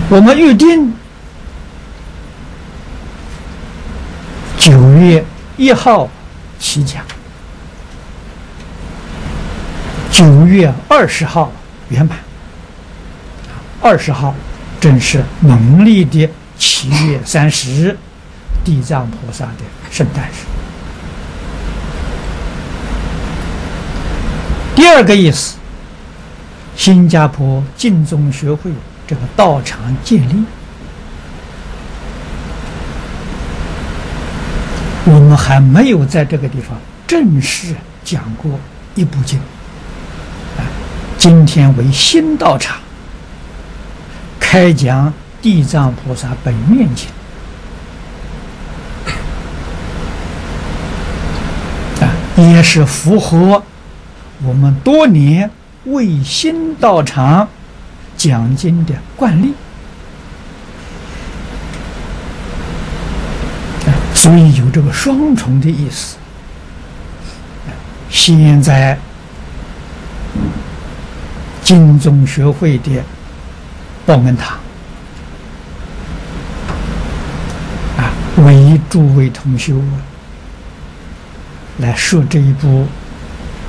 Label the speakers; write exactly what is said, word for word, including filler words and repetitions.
Speaker 1: 我们预定九月一号起讲，九月二十号圆满。二十号正是农历的七月三十，地藏菩萨的圣诞日。第二个意思，新加坡净宗学会这个道场建立，我们还没有在这个地方正式讲过一部经啊。今天为新道场开讲地藏菩萨本愿经啊，也是符合我们多年为新道场讲经的惯例，所以有这个双重的意思。现在净宗学会的报恩堂啊，为诸位同修来说这一部